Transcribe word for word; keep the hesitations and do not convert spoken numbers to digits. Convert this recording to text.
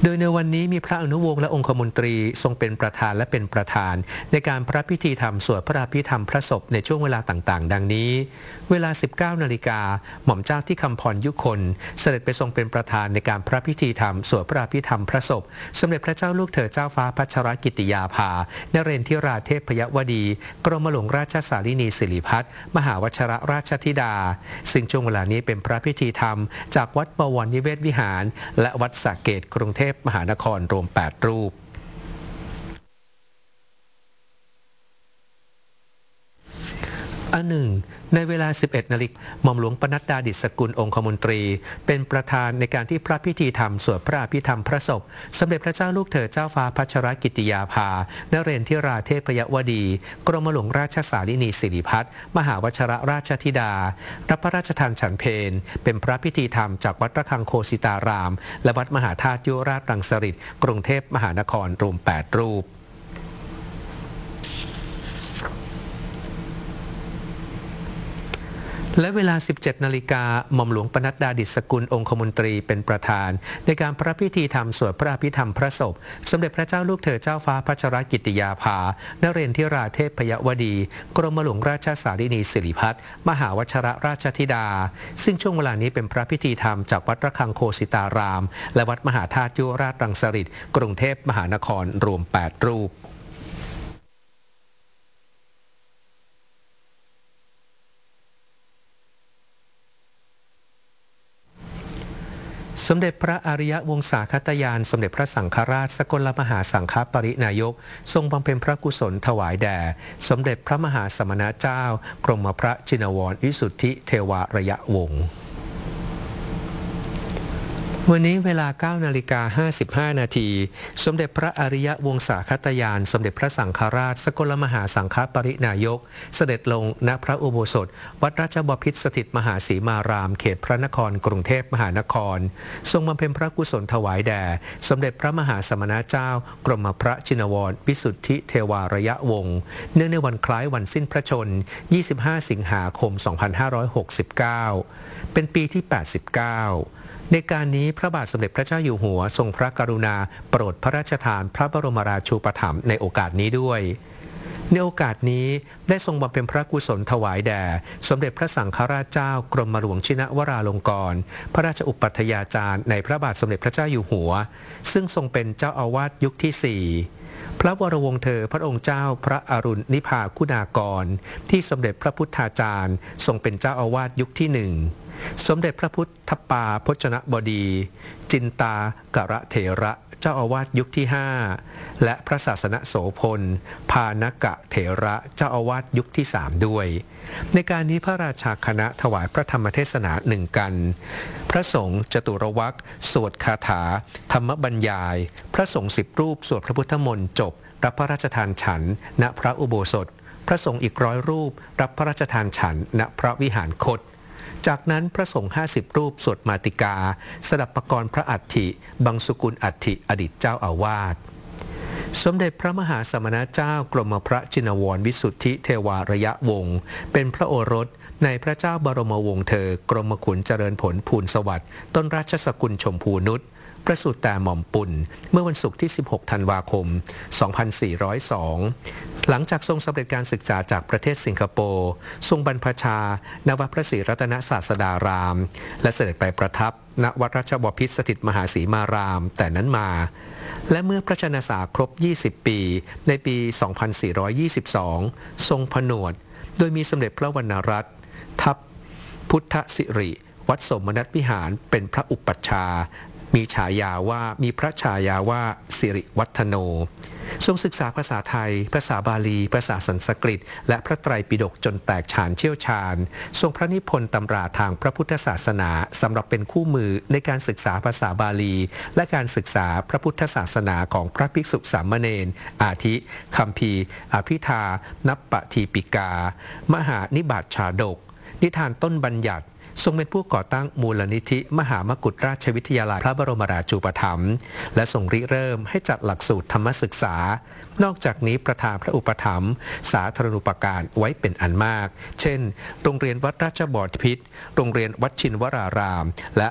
โดยในวันนี้มีพระอนุวงศ์และองคมนตรีทรงเป็นประธานและเป็นประธานในการพระพิธีธรรมสวดพระอภิธรรมพระศพในช่วงเวลาต่างๆดังนี้เวลา สิบเก้านาฬิกาหม่อมเจ้าที่คำพรยุคนเสด็จไปทรงเป็นประธานในการพระพิธีธรรมสวดพระอภิธรรมพระศพสมเด็จพระเจ้าลูกเธอเจ้าฟ้าพัชรกิติยาภานเรนทิราเทพยวดีกรมหลวงราชสารินีสิริพัฒน์มหาวชรราชธิดาซึ่งช่วงเวลานี้เป็นพระพิธีธรรมจากวัดบวรนิเวศวิหารและวัดสระเกษกรุงเทพมหานครรวมแปดรูปอันหนึ่งในเวลา สิบเอ็ดนาฬิกาหม่อมหลวงปนัดดาดิษฐกุลองคมนตรีเป็นประธานในการที่พระพิธีธรรมสวดพระอภิธรรมพระศพสมเด็จพระเจ้าลูกเธอเจ้าฟ้าพัชรกิติยาภานเรนทิราเทพยวดีกรมหลวงราชสารินีสิริพัฒน์มหาวชรราชธิดารับพระราชทานฉันเพลเป็นพระพิธีธรรมจากวัดระฆังโคสิตารามและวัดมหาธาตุยุวราชรังสฤษฎ์กรุงเทพมหานครรวมแปดรูปและเวลา สิบเจ็ดนาฬิกาหม่อมหลวงปนัดดาดิษฐกุลองคมนตรีเป็นประธานในการพระพิธีธรรมสวดพระอภิธรรมพระศพสมเด็จพระเจ้าลูกเธอเจ้าฟ้าพัชรกิติยาภานเรนทิราเทพยวดีกรมหลวงราชสารินีสิริพัฒน์มหาวชรราชธิดาซึ่งช่วงเวลานี้เป็นพระพิธีธรรมจากวัดระฆังโคสิตารามและวัดมหาธาตุยุวราชรังสฤษฎ์กรุงเทพมหานครรวมแปดรูปสมเด็จพระอริยวงศาคตยานสมเด็จพระสังฆราชสกลมหาสังฆปรินายกทรงบำเพ็ญพระกุศลถวายแด่สมเด็จพระมหาสมณเจ้ากรมพระชินวรวิสุทธิเทวระยะวงศ์วันนี้เวลา เก้านาฬิกาห้าสิบห้านาทีสมเด็จพระอริยวงศาคตยานสมเด็จพระสังฆราชสกลมหาสังฆปรินายกเสด็จลงณพระอุโบสถวัดราชบพิตรสถิตมหาสีมารามเขตพระนครกรุงเทพมหานครทรงบำเพ็ญพระกุศลถวายแด่สมเด็จพระมหาสมณเจ้ากรมพระชินวรวิสุทธิเทวระยะวงศ์เนื่องในวันคล้ายวันสิ้นพระชนม์ยี่สิบห้าสิงหาคมสองพันห้าร้อยหกสิบเก้าเป็นปีที่แปดสิบเก้าในการนี้พระบาทสมเด็จพระเจ้าอยู่หัวทรงพระกรุณาโปรดพระราชทานพระบรมราชูปถัมภ์ในโอกาสนี้ด้วยในโอกาสนี้ได้ทรงบำเพ็ญพระกุศลถวายแด่สมเด็จพระสังฆราชเจ้ากรมหลวงชินวราลงกรณ์พระราชอุปัฏฐยาจารย์ในพระบาทสมเด็จพระเจ้าอยู่หัวซึ่งทรงเป็นเจ้าอาวาสยุคที่สี่พระวรวงศ์เธอพระองค์เจ้าพระอรุณนิพาคุณากรที่สมเด็จพระพุทธาจารย์ทรงเป็นเจ้าอาวาสยุคที่หนึ่งสมเด็จพระพุทธปาพจนบดีจินตากระเถระเจ้าอาวาสยุคที่ห้าและพระศาสนโสพลพานกะเถระเจ้าอาวาสยุคที่สามด้วยในการนี้พระราชาคณะถวายพระธรรมเทศนาหนึ่งกันพระสงฆ์จตุรวรรคสวดคาถาธรรมบรรยายพระสงฆ์สิบรูปสวดพระพุทธมนต์จบรับพระราชทานฉันณพระอุโบสถพระสงฆ์อีกร้อยรูปรับพระราชทานฉันณพระวิหารคตจากนั้นพระสงฆ์ห้าสิบรูปสวดมาติกาสดับประกรณ์พระอัฐิบังสุกุลอัฐิอดีตเจ้าอาวาสสมเด็จพระมหาสมณเจ้ากรมพระชินวรวิสุทธิเทวระยะวงศ์เป็นพระโอรสในพระเจ้าบรมวงศ์เธอกรมขุนเจริญผลภูลสวัสดิ์ต้นราชสกุลชมพูนุชประสูติแต่หม่อมปุ่นเมื่อวันศุกร์ที่สิบหกธันวาคมสองพันสี่ร้อยสองหลังจากทรงสำเร็จการศึกษาจากประเทศสิงคโปร์ทรงบรรพชานวัดพระศรีรัตนศาสดารามและเสด็จไปประทับณวัดราชบพิตรสถิตมหาสีมารามแต่นั้นมาและเมื่อพระชนสาครบยี่สิบปีในปีสองพันสี่ร้อยยี่สิบสองทรงผนวดโดยมีสมเด็จพระวรรณรัตน์ทัพพุทธสิริวัดสมณัฐวิหารเป็นพระอุปัชฌาย์มีฉายาว่ามีพระฉายาว่าสิริวัฒโนทรงศึกษาภาษาไทยภาษาบาลีภาษาสันสกฤตและพระไตรปิฎกจนแตกฉานเชี่ยวชาญทรงพระนิพนธ์ตำราทางพระพุทธศาสนาสำหรับเป็นคู่มือในการศึกษาภาษาบาลีและการศึกษาพระพุทธศาสนาของพระภิกษุสามเณรอาทิคัมภีร์อภิธานัปปทีปิกามหานิบาตชาดกนิทานต้นบัญญัติทรงเป็นผู้ก่อตั้งมูลนิธิมหามกุฏราชวิทยาลัยพระบรมราชูปถัมภ์และทรงริเริ่มให้จัดหลักสูตรธรรมศึกษานอกจากนี้ประทานพระอุปถัมภ์สาธารณูปการไว้เป็นอันมากเช่นโรงเรียนวัดราชบพิตรโรงเรียนวัดชินวรารามและ